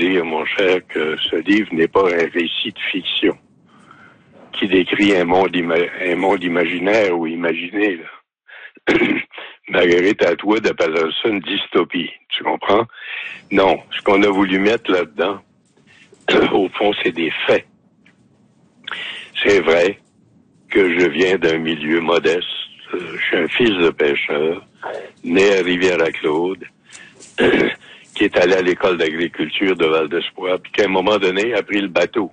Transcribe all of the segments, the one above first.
dire, mon cher, que ce livre n'est pas un récit de fiction qui décrit un monde imaginaire ou imaginé, là. Marguerite Atwood appelle ça une dystopie, tu comprends? Non, ce qu'on a voulu mettre là-dedans, au fond, c'est des faits. C'est vrai que je viens d'un milieu modeste. Je suis un fils de pêcheur, né à Rivière-à-Claude, qui est allé à l'école d'agriculture de Val-d'Espoir, puis qu'à un moment donné a pris le bateau.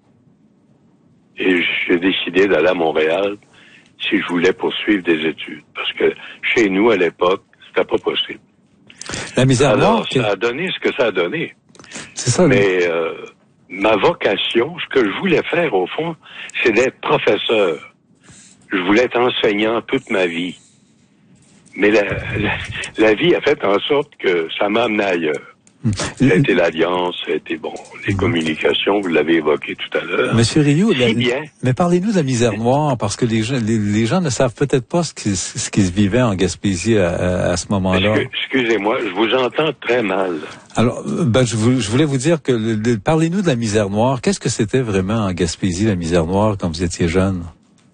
Et j'ai décidé d'aller à Montréal si je voulais poursuivre des études. Parce que chez nous, à l'époque, c'était pas possible. La misère noire. Alors, ça a donné ce que ça a donné. C'est ça. Mais ma vocation, ce que je voulais faire, au fond, c'est d'être professeur. Je voulais être enseignant toute ma vie. Mais la vie a fait en sorte que ça m'a amené ailleurs. Ça a été l'Alliance, ça a été, les communications, vous l'avez évoqué tout à l'heure. Monsieur Rioux, bien. Mais parlez-nous de la misère noire, parce que les gens ne savent peut-être pas ce qui se vivait en Gaspésie à ce moment-là. Excusez-moi, je vous entends très mal. Alors, je voulais vous dire que, parlez-nous de la misère noire. Qu'est-ce que c'était vraiment en Gaspésie, la misère noire, quand vous étiez jeune?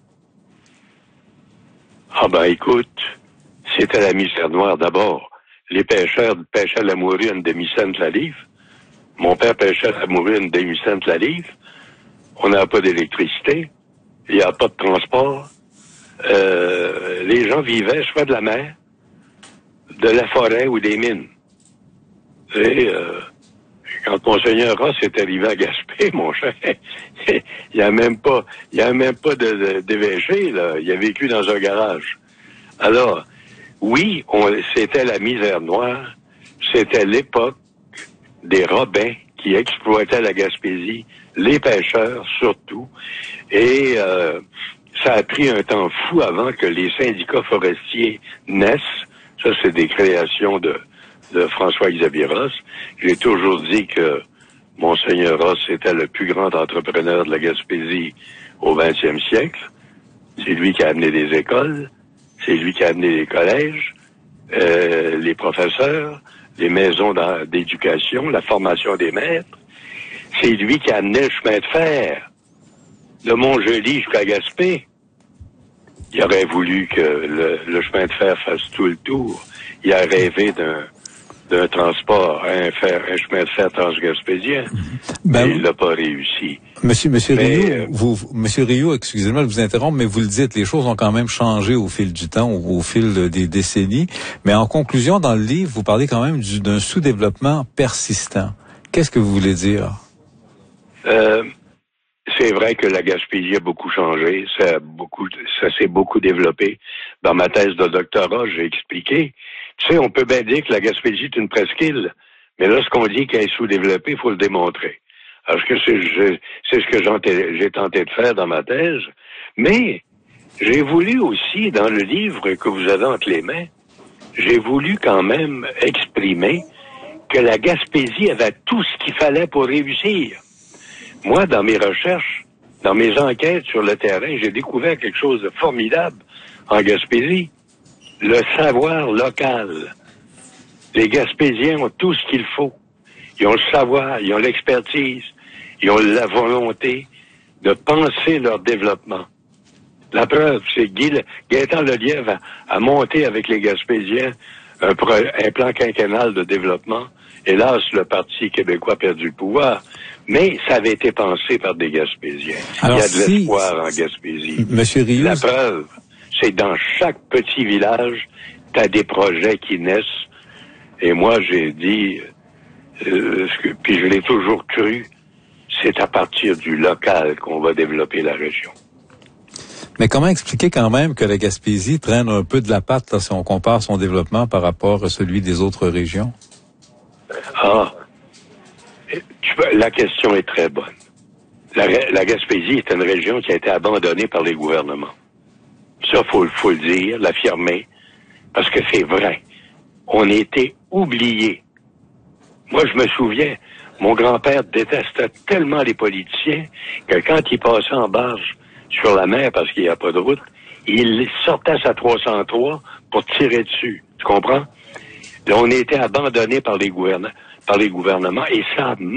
Écoute, c'était la misère noire d'abord. Les pêcheurs pêchaient la morue à une demi-cent la livre. Mon père pêchait la morue à une demi-cent la livre. On n'a pas d'électricité. Il n'y a pas de transport. Les gens vivaient soit de la mer, de la forêt ou des mines. Et quand Monseigneur Ross est arrivé à Gaspé, mon cher, il n'y a même pas d'évêché, là. Il a vécu dans un garage. Alors, oui, c'était la misère noire. C'était l'époque des Robins qui exploitaient la Gaspésie, les pêcheurs surtout. Et ça a pris un temps fou avant que les syndicats forestiers naissent. Ça, c'est des créations de François-Xavier Ross. J'ai toujours dit que Monseigneur Ross était le plus grand entrepreneur de la Gaspésie au 20e siècle. C'est lui qui a amené des écoles. C'est lui qui a amené les collèges, les professeurs, les maisons d'éducation, la formation des maîtres. C'est lui qui a amené le chemin de fer de Montjoli jusqu'à Gaspé. Il aurait voulu que le chemin de fer fasse tout le tour. Il a rêvé d'un transport, un chemin de fer transgaspésien. Mais il l'a pas réussi. Monsieur Rioux, excusez-moi de vous interrompre, mais vous le dites, les choses ont quand même changé au fil du temps, au fil des décennies. Mais en conclusion, dans le livre, vous parlez quand même d'un sous-développement persistant. Qu'est-ce que vous voulez dire? C'est vrai que la Gaspésie a beaucoup changé, ça s'est beaucoup développé. Dans ma thèse de doctorat, j'ai expliqué. Tu sais, on peut bien dire que la Gaspésie est une presqu'île, mais lorsqu'on dit qu'elle est sous-développée, il faut le démontrer. Alors que c'est ce que j'ai tenté de faire dans ma thèse, mais j'ai voulu aussi, dans le livre que vous avez entre les mains, j'ai voulu quand même exprimer que la Gaspésie avait tout ce qu'il fallait pour réussir. Moi, dans mes recherches, dans mes enquêtes sur le terrain, j'ai découvert quelque chose de formidable en Gaspésie. Le savoir local. Les Gaspésiens ont tout ce qu'il faut. Ils ont le savoir, ils ont l'expertise, ils ont la volonté de penser leur développement. La preuve, c'est Gaétan Lelièvre a monté avec les Gaspésiens un plan quinquennal de développement. Hélas, le Parti québécois a perdu le pouvoir, mais ça avait été pensé par des Gaspésiens. Alors, il y a de l'espoir en Gaspésie. Monsieur Rioux, la preuve, c'est dans chaque petit village, tu as des projets qui naissent. Et moi, j'ai dit, puis je l'ai toujours cru, c'est à partir du local qu'on va développer la région. Mais comment expliquer quand même que la Gaspésie traîne un peu de la patte là, si on compare son développement par rapport à celui des autres régions? La question est très bonne. La Gaspésie est une région qui a été abandonnée par les gouvernements. Ça, faut le dire, l'affirmer, parce que c'est vrai. On a été oubliés. Moi, je me souviens, mon grand-père détestait tellement les politiciens que quand il passait en barge sur la mer parce qu'il n'y a pas de route, il sortait sa 303 pour tirer dessus. Tu comprends? Là, on a été abandonnés par les gouvernements et ça